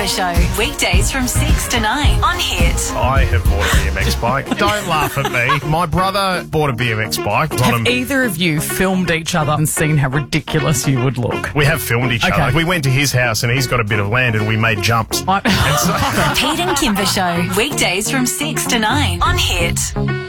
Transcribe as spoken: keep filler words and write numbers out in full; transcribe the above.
Show, weekdays from six to nine on Hit. I have bought a B M X bike. Don't laugh at me. My brother bought a B M X bike. On Have a... either of you filmed each other and seen how ridiculous you would look? We have filmed each Okay. other. We went to his house and he's got a bit of land and we made jumps. I- Pete and Kimber Show, weekdays from six to nine on Hit.